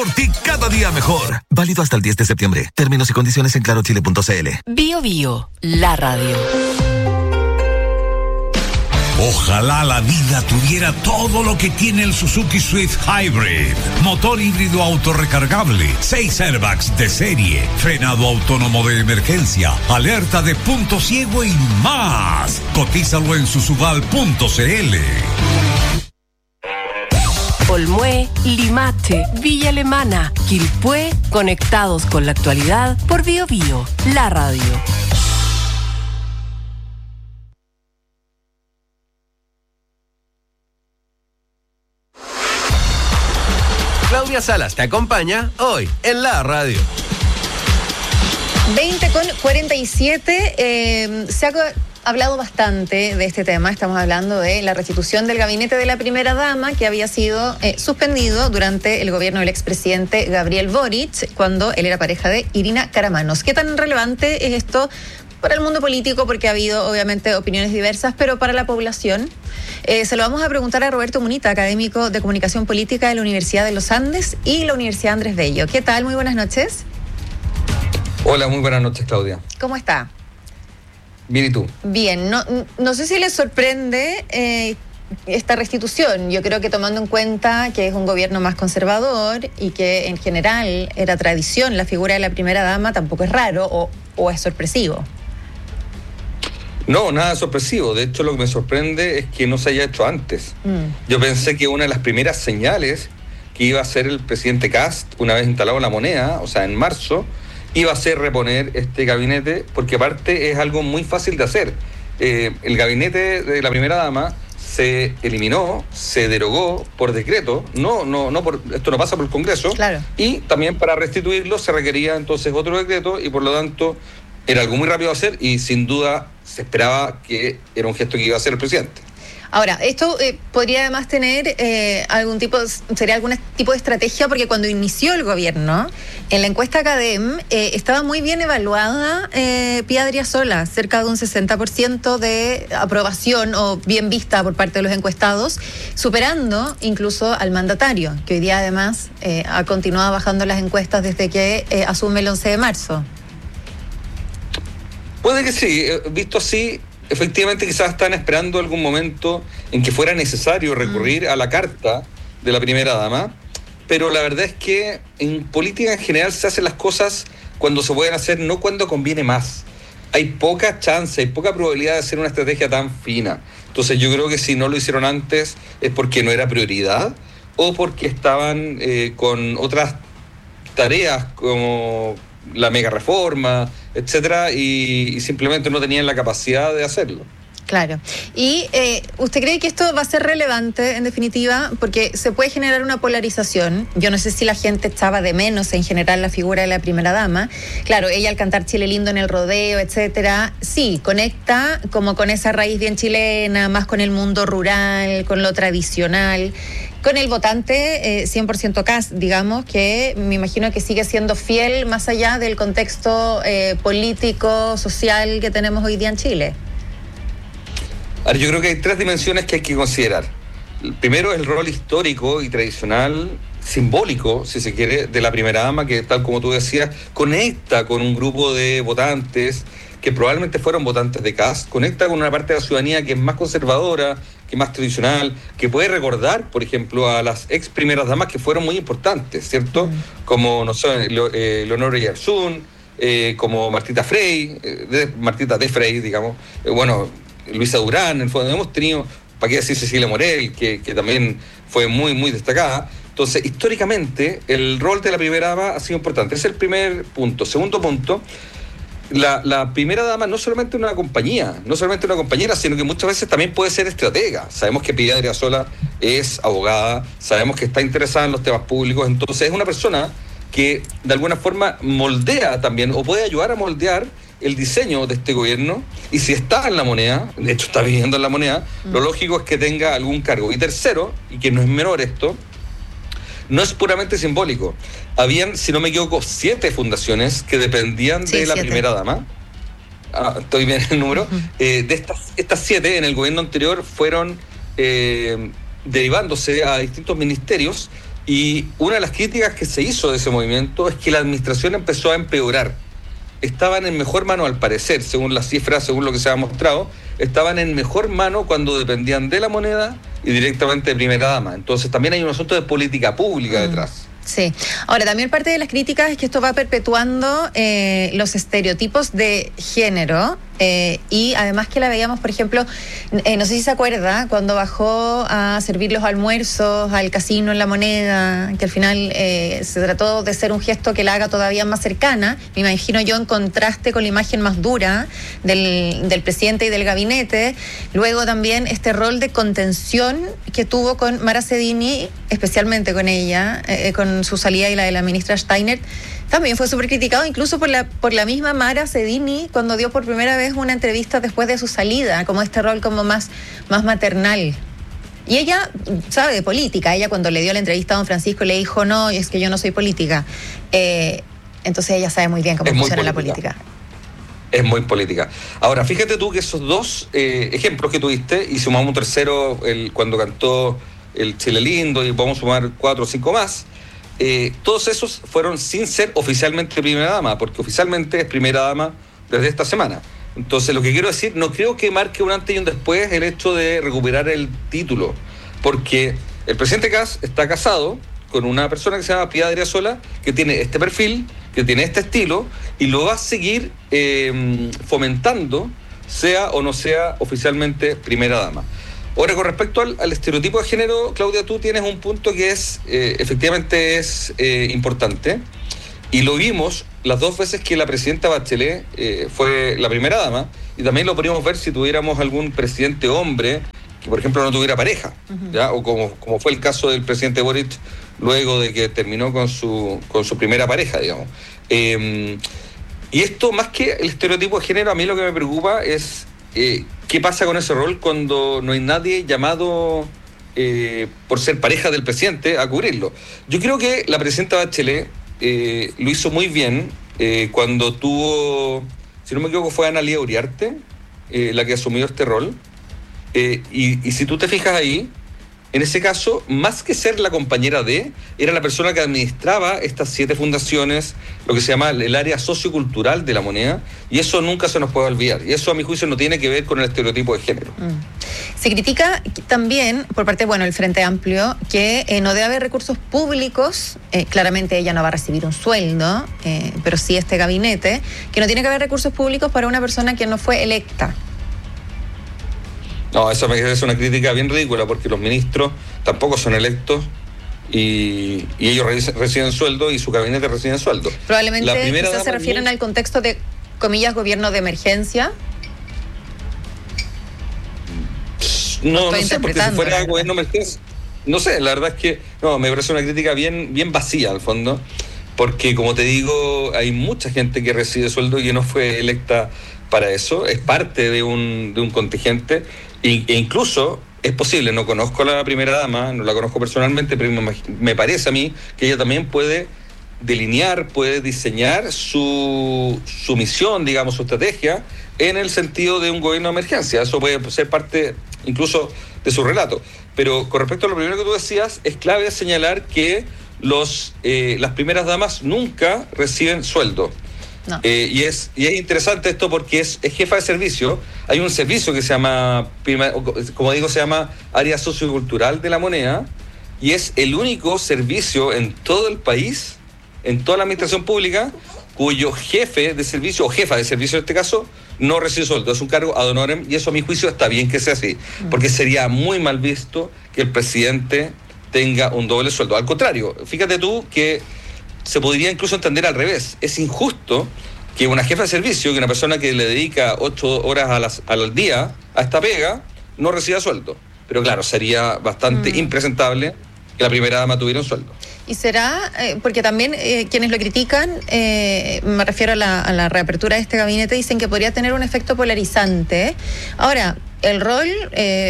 Por ti cada día mejor. Válido hasta el 10 de septiembre. Términos y condiciones en clarochile.cl. Bio Bio, la radio. Ojalá la vida tuviera todo lo que tiene el Suzuki Swift Hybrid. Motor híbrido autorrecargable, 6 airbags de serie, frenado autónomo de emergencia, alerta de punto ciego y más. Cotízalo en susubal.cl. Olmué, Limache, Villa Alemana, Quilpué, conectados con la actualidad por Bio Bio, la radio. Claudia Salas te acompaña hoy en la radio. 20:47, se ha hablado bastante de este tema. Estamos hablando de la restitución del gabinete de la primera dama que había sido suspendido durante el gobierno del expresidente Gabriel Boric, cuando él era pareja de Irina Karamanos. ¿Qué tan relevante es esto para el mundo político? Porque ha habido obviamente opiniones diversas, pero para la población. Se lo vamos a preguntar a Roberto Munita, académico de Comunicación Política de la Universidad de los Andes y la Universidad Andrés Bello. ¿Qué tal? Muy buenas noches. Hola, muy buenas noches, Claudia. ¿Cómo está? Bien, ¿y tú? Bien, no sé si les sorprende esta restitución. Yo creo que tomando en cuenta que es un gobierno más conservador y que en general era tradición la figura de la primera dama, tampoco es raro o es sorpresivo. No, nada sorpresivo. De hecho, lo que me sorprende es que no se haya hecho antes. Yo pensé que una de las primeras señales que iba a hacer el presidente Kast, una vez instalado la moneda, o sea, en marzo, iba a ser reponer este gabinete, porque aparte es algo muy fácil de hacer. El gabinete de la primera dama se eliminó, se derogó por decreto, esto no pasa por el Congreso, claro. Y también para restituirlo se requería entonces otro decreto y por lo tanto era algo muy rápido de hacer y sin duda se esperaba que era un gesto que iba a hacer el presidente. Ahora, esto podría además tener algún tipo de estrategia, porque cuando inició el gobierno, en la encuesta Academ estaba muy bien evaluada Pía Adriasola, cerca de un 60% de aprobación o bien vista por parte de los encuestados, superando incluso al mandatario, que hoy día además ha continuado bajando las encuestas desde que asume el 11 de marzo. Puede que sí, visto así. Efectivamente, quizás están esperando algún momento en que fuera necesario recurrir a la carta de la primera dama, pero la verdad es que en política en general se hacen las cosas cuando se pueden hacer, no cuando conviene más. Hay poca chance, hay poca probabilidad de hacer una estrategia tan fina. Entonces yo creo que si no lo hicieron antes es porque no era prioridad o porque estaban con otras tareas como la mega reforma, etcétera, y simplemente no tenían la capacidad de hacerlo. Claro. ¿Y usted cree que esto va a ser relevante, en definitiva? Porque se puede generar una polarización. Yo no sé si la gente echaba de menos en general la figura de la primera dama. Claro, ella al cantar Chile lindo en el rodeo, etcétera, sí, conecta como con esa raíz bien chilena, más con el mundo rural, con lo tradicional, con el votante 100% Kast, digamos, que me imagino que sigue siendo fiel más allá del contexto político, social que tenemos hoy día en Chile. Ahora, yo creo que hay tres dimensiones que hay que considerar. El primero es el rol histórico y tradicional, simbólico, si se quiere, de la primera dama, que tal como tú decías, conecta con un grupo de votantes que probablemente fueron votantes de Kast, conecta con una parte de la ciudadanía que es más conservadora, que es más tradicional, que puede recordar, por ejemplo, a las ex primeras damas que fueron muy importantes, ¿cierto? Como, no sé, Leonora Yarzún, como Martita de Frey, digamos, Luisa Durán, en el fondo hemos tenido, para qué decir Cecilia Morel, que también fue muy, muy destacada. Entonces, históricamente, el rol de la primera dama ha sido importante. Ese es el primer punto. Segundo punto, la primera dama no solamente una compañera, sino que muchas veces también puede ser estratega. Sabemos que Pía Adriasola es abogada, sabemos que está interesada en los temas públicos, entonces es una persona que de alguna forma moldea también, o puede ayudar a moldear el diseño de este gobierno, y si está en la moneda, de hecho está viviendo en la moneda, lo lógico es que tenga algún cargo. Y tercero, y que no es menor esto, no es puramente simbólico. Habían, si no me equivoco, 7 fundaciones que dependían de la 7. Primera dama. Estoy bien el número. De estas 7 en el gobierno anterior fueron derivándose a distintos ministerios Y una de las críticas que se hizo de ese movimiento es que la administración empezó a empeorar. Estaban en mejor mano, al parecer, según las cifras, según lo que se ha mostrado, estaban en mejor mano cuando dependían de la moneda y directamente de primera dama. Entonces también hay un asunto de política pública detrás. Sí. Ahora, también parte de las críticas es que esto va perpetuando los estereotipos de género y además que la veíamos, por ejemplo, no sé si se acuerda, cuando bajó a servir los almuerzos al casino en La Moneda, que al final se trató de ser un gesto que la haga todavía más cercana, me imagino yo, en contraste con la imagen más dura del presidente y del gabinete. Luego también este rol de contención que tuvo con Mara Sedini, especialmente con ella, con su salida y la de la ministra Steiner, también fue súper criticado, incluso por la misma Mara Sedini, cuando dio por primera vez una entrevista después de su salida, como este rol como más maternal. Y ella sabe de política. Ella, cuando le dio la entrevista a don Francisco, le dijo, no, es que yo no soy política. Entonces ella sabe muy bien cómo funciona la política. Es muy política. Ahora, fíjate tú que esos dos ejemplos que tuviste, y sumamos un tercero cuando cantó el Chile Lindo, y vamos a sumar 4 o 5 más, todos esos fueron sin ser oficialmente primera dama, porque oficialmente es primera dama desde esta semana. Entonces, lo que quiero decir, no creo que marque un antes y un después el hecho de recuperar el título, porque el presidente Kast está casado con una persona que se llama Piedad Adriasola, que tiene este perfil, que tiene este estilo, y lo va a seguir fomentando, sea o no sea oficialmente primera dama. Ahora, con respecto al estereotipo de género, Claudia, tú tienes un punto que es efectivamente es importante, y lo vimos las 2 veces que la presidenta Bachelet fue la primera dama, y también lo podríamos ver si tuviéramos algún presidente hombre que, por ejemplo, no tuviera pareja, ¿ya? O como fue el caso del presidente Boric luego de que terminó con su primera pareja, digamos. Y esto, más que el estereotipo de género, a mí lo que me preocupa es qué pasa con ese rol cuando no hay nadie llamado por ser pareja del presidente a cubrirlo. Yo creo que la presidenta Bachelet lo hizo muy bien cuando tuvo, si no me equivoco, fue Ana Lía Uriarte la que asumió este rol. Y si tú te fijas ahí, en ese caso, más que ser la compañera de, era la persona que administraba estas 7 fundaciones, lo que se llama el área sociocultural de La Moneda, y eso nunca se nos puede olvidar. Y eso, a mi juicio, no tiene que ver con el estereotipo de género. Se critica también, por parte, el Frente Amplio, que no debe haber recursos públicos. Claramente ella no va a recibir un sueldo, pero sí este gabinete, que no tiene que haber recursos públicos para una persona que no fue electa. No, eso me parece una crítica bien ridícula, porque los ministros tampoco son electos y ellos reciben sueldo y su gabinete recibe sueldo. Probablemente quizás se refieren al contexto de, comillas, gobierno de emergencia. No sé, porque si fuera gobierno de emergencia, no sé, la verdad es que me parece una crítica bien vacía al fondo, porque como te digo, hay mucha gente que recibe sueldo y que no fue electa para eso, es parte de un contingente. E incluso es posible, no conozco a la primera dama, no la conozco personalmente, pero me parece a mí que ella también puede delinear, puede diseñar su misión, digamos, su estrategia, en el sentido de un gobierno de emergencia. Eso puede ser parte incluso de su relato. Pero con respecto a lo primero que tú decías, es clave señalar que las primeras damas nunca reciben sueldo. No. Y es interesante esto porque es jefa de servicio. Hay un servicio que se llama, como digo, se llama Área Sociocultural de La Moneda, y es el único servicio en todo el país, en toda la administración pública, cuyo jefe de servicio, o jefa de servicio en este caso, no recibe sueldo. Es un cargo ad honorem, y eso, a mi juicio, está bien que sea así, porque sería muy mal visto que el presidente tenga un doble sueldo. Al contrario, fíjate tú que se podría incluso entender al revés. Es injusto que una jefa de servicio, que una persona que le dedica 8 horas al día a esta pega, no reciba sueldo. Pero claro, sería bastante impresentable que la primera dama tuviera un sueldo. Y será, porque también quienes lo critican, me refiero a la reapertura de este gabinete, dicen que podría tener un efecto polarizante. Ahora, el rol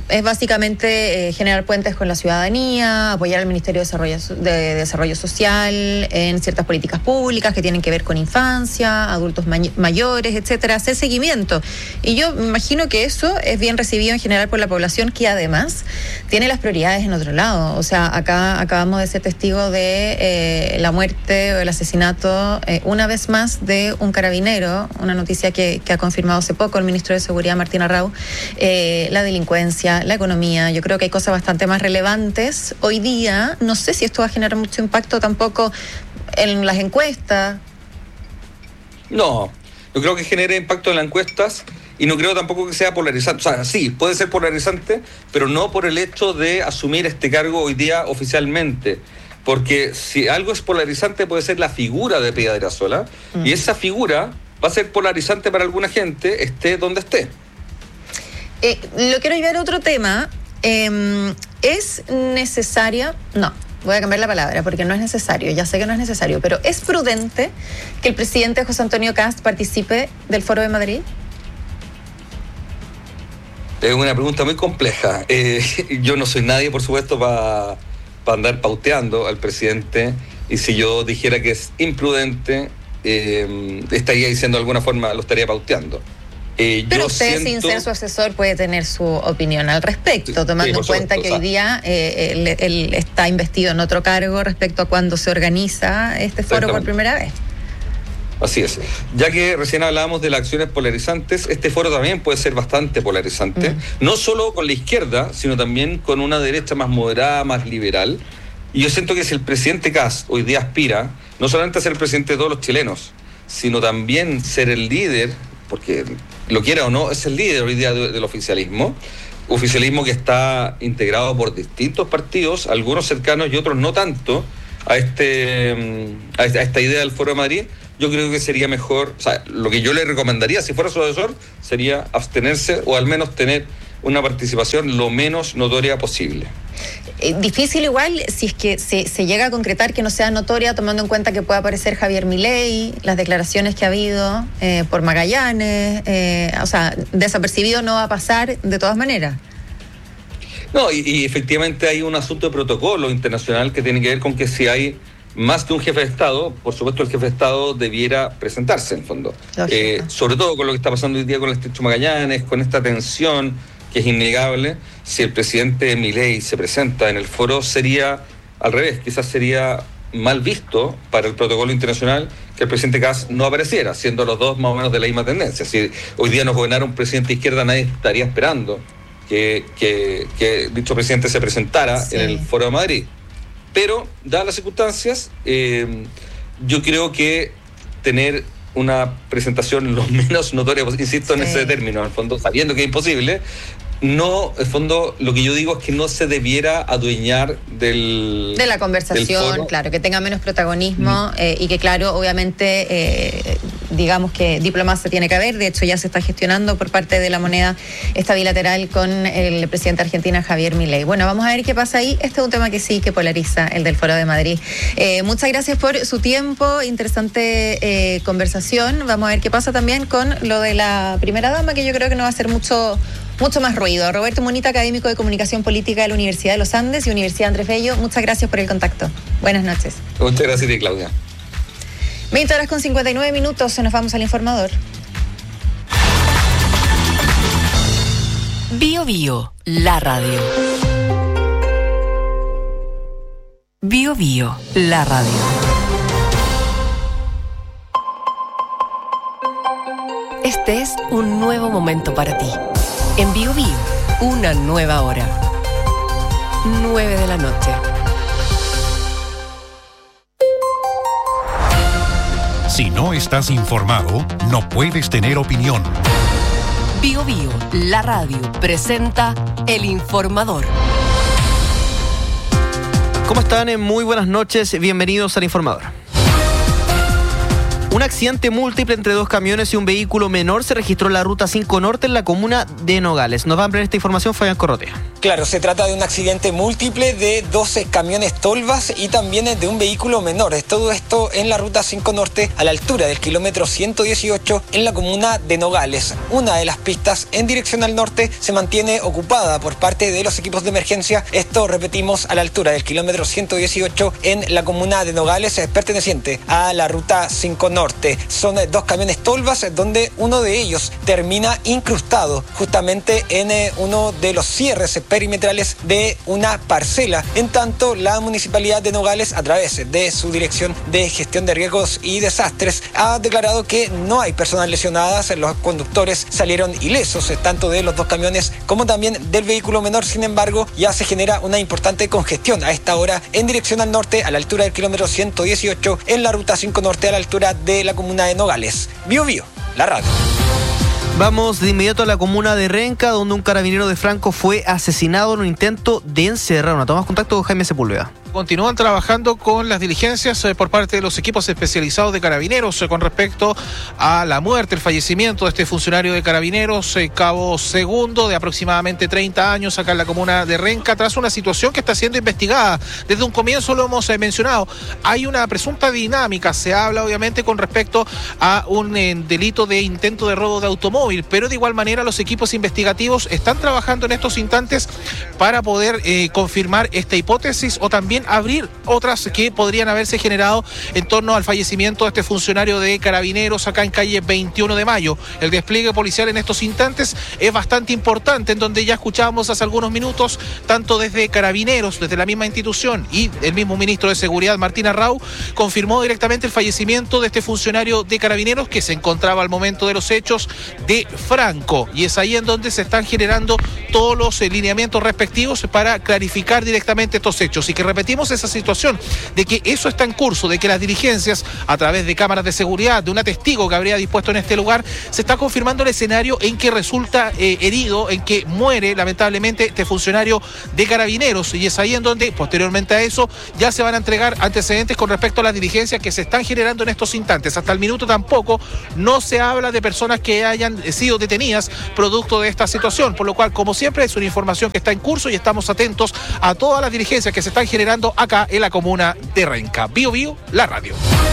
es básicamente generar puentes con la ciudadanía, apoyar al Ministerio de Desarrollo Social en ciertas políticas públicas que tienen que ver con infancia, adultos mayores, etcétera, hacer seguimiento. Y yo me imagino que eso es bien recibido en general por la población, que además tiene las prioridades en otro lado. O sea, acá acabamos de ser testigos de la muerte o el asesinato, una vez más, de un carabinero, una noticia que ha confirmado hace poco el ministro de Seguridad, Martín Arrau. La delincuencia, la economía, yo creo que hay cosas bastante más relevantes hoy día. No sé si esto va a generar mucho impacto tampoco en las encuestas. No creo que genere impacto en las encuestas y no creo tampoco que sea polarizante. O sea, sí, puede ser polarizante, pero no por el hecho de asumir este cargo hoy día oficialmente. Porque si algo es polarizante puede ser la figura de Piedrassola, y esa figura va a ser polarizante para alguna gente, esté donde esté. Lo quiero llevar a otro tema. ¿Es necesaria? No, voy a cambiar la palabra porque no es necesario. Ya sé que no es necesario, pero ¿es prudente que el presidente José Antonio Kast participe del Foro de Madrid? Es una pregunta muy compleja. Yo no soy nadie, por supuesto, para andar pauteando al presidente. Y si yo dijera que es imprudente, estaría diciendo de alguna forma, lo estaría pauteando. Pero usted, sin ser su asesor, puede tener su opinión al respecto, tomando en cuenta que hoy día él está investido en otro cargo respecto a cuándo se organiza este foro por primera vez. Así es. Ya que recién hablábamos de las acciones polarizantes, este foro también puede ser bastante polarizante, no solo con la izquierda, sino también con una derecha más moderada, más liberal. Y yo siento que si el presidente Kast hoy día aspira no solamente a ser el presidente de todos los chilenos, sino también ser el líder, porque lo quiera o no, es el líder hoy día del oficialismo que está integrado por distintos partidos, algunos cercanos y otros no tanto a esta idea del Foro de Madrid. Yo creo que sería mejor, o sea, lo que yo le recomendaría si fuera su asesor sería abstenerse o al menos tener una participación lo menos notoria posible. Difícil igual si es que se llega a concretar que no sea notoria, tomando en cuenta que pueda aparecer Javier Milei, las declaraciones que ha habido por Magallanes, o sea, desapercibido no va a pasar de todas maneras. No, y efectivamente hay un asunto de protocolo internacional que tiene que ver con que si hay más de un jefe de Estado, por supuesto el jefe de Estado debiera presentarse en el fondo. Sobre todo con lo que está pasando hoy día con el Estrecho Magallanes, con esta tensión que es innegable. Si el presidente Milei se presenta en el foro, sería al revés, quizás sería mal visto para el protocolo internacional que el presidente Kast no apareciera, siendo los dos más o menos de la misma tendencia. Si hoy día nos gobernara un presidente de izquierda, nadie estaría esperando que dicho presidente se presentara en el Foro de Madrid. Pero, dadas las circunstancias, yo creo que tener una presentación lo menos notoria, insisto en ese término, en el fondo, sabiendo que es imposible, no, en el fondo, lo que yo digo es que no se debiera adueñar de la conversación, claro, que tenga menos protagonismo y que, claro, obviamente, digamos que diplomacia tiene que haber. De hecho, ya se está gestionando por parte de la moneda esta bilateral con el presidente de Argentina, Javier Milei. Bueno, vamos a ver qué pasa ahí. Este es un tema que sí que polariza, el del Foro de Madrid. Muchas gracias por su tiempo, interesante conversación. Vamos a ver qué pasa también con lo de la primera dama, que yo creo que no va a ser mucho más ruido. Roberto Munita, académico de Comunicación Política de la Universidad de los Andes y Universidad Andrés Bello, muchas gracias por el contacto. Buenas noches. Muchas gracias, Claudia. 20:59, nos vamos al informador. Bio Bio, la radio. Bio Bio, la radio. Este es un nuevo momento para ti. En Bio Bio, una nueva hora. 9 de la noche. Si no estás informado, no puedes tener opinión. Bio Bio, la radio, presenta El Informador. ¿Cómo están? Muy buenas noches, bienvenidos al Informador. Un accidente múltiple entre 2 camiones y un vehículo menor se registró en la Ruta 5 Norte en la comuna de Nogales. Nos va a ampliar esta información Fabián Corrotea. Claro, se trata de un accidente múltiple de 12 camiones tolvas y también de un vehículo menor. Todo esto en la Ruta 5 Norte a la altura del kilómetro 118 en la comuna de Nogales. Una de las pistas en dirección al norte se mantiene ocupada por parte de los equipos de emergencia. Esto, repetimos, a la altura del kilómetro 118 en la comuna de Nogales, perteneciente a la Ruta 5 Norte. Son 2 camiones tolvas donde uno de ellos termina incrustado justamente en uno de los cierres perimetrales de una parcela. En tanto, la Municipalidad de Nogales, a través de su Dirección de Gestión de Riesgos y Desastres, ha declarado que no hay personas lesionadas. Los conductores salieron ilesos, tanto de los 2 camiones como también del vehículo menor. Sin embargo, ya se genera una importante congestión a esta hora en dirección al norte, a la altura del kilómetro 118, en la Ruta 5 Norte, a la altura de la comuna de Nogales. Bio Bio, la radio. Vamos de inmediato a la comuna de Renca, donde un carabinero de Franco fue asesinado en un intento de encerrar. Tomamos contacto con Jaime Sepúlveda. Continúan trabajando con las diligencias por parte de los equipos especializados de Carabineros con respecto a la muerte, el fallecimiento de este funcionario de Carabineros, cabo segundo, de aproximadamente 30 años, acá en la comuna de Renca, tras una situación que está siendo investigada. Desde un comienzo lo hemos mencionado. Hay una presunta dinámica, se habla obviamente con respecto a un delito de intento de robo de automóvil, pero de igual manera los equipos investigativos están trabajando en estos instantes para poder confirmar esta hipótesis o también abrir otras que podrían haberse generado en torno al fallecimiento de este funcionario de Carabineros acá en calle 21 de Mayo. El despliegue policial en estos instantes es bastante importante, en donde ya escuchábamos hace algunos minutos, tanto desde Carabineros, desde la misma institución, y el mismo ministro de Seguridad, Martín Arrau, confirmó directamente el fallecimiento de este funcionario de Carabineros que se encontraba al momento de los hechos de Franco, y es ahí en donde se están generando todos los lineamientos respectivos para clarificar directamente estos hechos, y que repetimos esa situación de que eso está en curso, de que las diligencias a través de cámaras de seguridad, de un testigo que habría dispuesto en este lugar, se está confirmando el escenario en que resulta herido, en que muere lamentablemente este funcionario de Carabineros, y es ahí en donde posteriormente a eso ya se van a entregar antecedentes con respecto a las diligencias que se están generando en estos instantes. Hasta el minuto tampoco no se habla de personas que hayan sido detenidas producto de esta situación, por lo cual, como siempre, es una información que está en curso y estamos atentos a todas las diligencias que se están generando acá en la comuna de Renca. Bio Bio, la radio.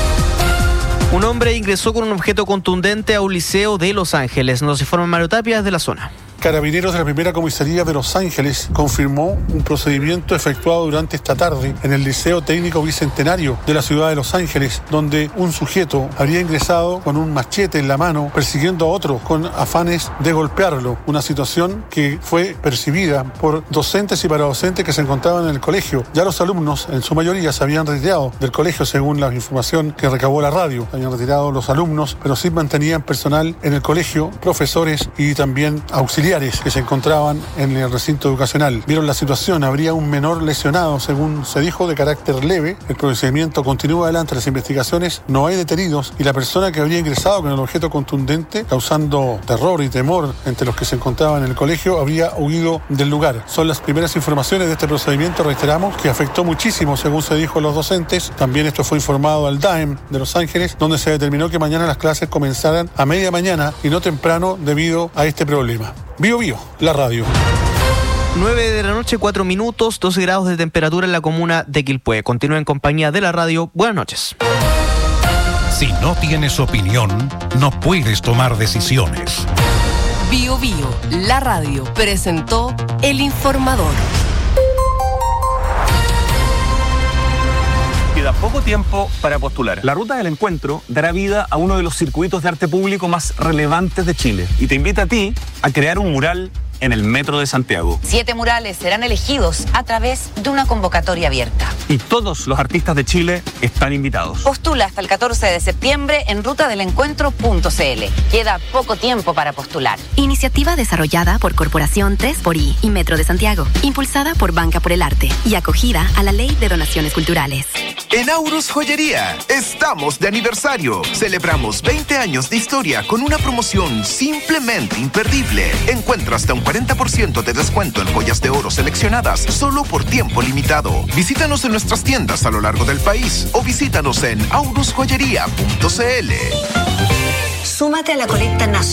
Un hombre ingresó con un objeto contundente a un liceo de Los Ángeles. Nos informa Mario Tapia desde la zona. Carabineros de la Primera Comisaría de Los Ángeles confirmó un procedimiento efectuado durante esta tarde en el Liceo Técnico Bicentenario de la ciudad de Los Ángeles, donde un sujeto habría ingresado con un machete en la mano persiguiendo a otro con afanes de golpearlo, una situación que fue percibida por docentes y paradocentes que se encontraban en el colegio. Ya los alumnos, en su mayoría, se habían retirado del colegio según la información que recabó la radio. Se habían retirado los alumnos, pero sí mantenían personal en el colegio, profesores y también auxiliares que se encontraban en el recinto educacional. Vieron la situación, habría un menor lesionado, según se dijo, de carácter leve. El procedimiento continúa adelante, las investigaciones, no hay detenidos y la persona que habría ingresado con el objeto contundente, causando terror y temor entre los que se encontraban en el colegio, habría huido del lugar. Son las primeras informaciones de este procedimiento, reiteramos, que afectó muchísimo, según se dijo, a los docentes. También esto fue informado al DAEM de Los Ángeles, donde se determinó que mañana las clases comenzaran a media mañana y no temprano debido a este problema. Bio Bio, la radio. 9 de la noche, 4 minutos, 12 grados de temperatura en la comuna de Quilpué. Continúa en compañía de la radio. Buenas noches. Si no tienes opinión, no puedes tomar decisiones. Bio Bio, la radio, presentó El Informador. Queda poco tiempo para postular. La Ruta del Encuentro dará vida a uno de los circuitos de arte público más relevantes de Chile y te invita a ti a crear un mural en el Metro de Santiago. 7 murales serán elegidos a través de una convocatoria abierta. Y todos los artistas de Chile están invitados. Postula hasta el 14 de septiembre en rutadelencuentro.cl. Queda poco tiempo para postular. Iniciativa desarrollada por Corporación 3xI y Metro de Santiago, impulsada por Banca por el Arte y acogida a la Ley de Donaciones Culturales. En Aurus Joyería estamos de aniversario. Celebramos 20 años de historia con una promoción simplemente imperdible. Encuentra hasta un 40% de descuento en joyas de oro seleccionadas solo por tiempo limitado. Visítanos en nuestras tiendas a lo largo del país o visítanos en aurusjoyería.cl. Súmate a la colecta nacional